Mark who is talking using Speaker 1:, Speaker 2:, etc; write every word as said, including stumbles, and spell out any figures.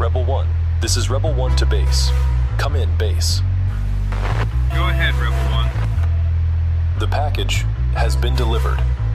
Speaker 1: Rebel one. This is Rebel one to base. Come in, base.
Speaker 2: Go ahead, Rebel one.
Speaker 1: The package has been delivered.